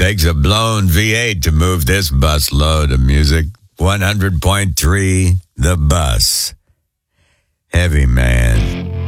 Takes a blown V8 to move this bus load of music. 100.3 The Bus. Heavy Man.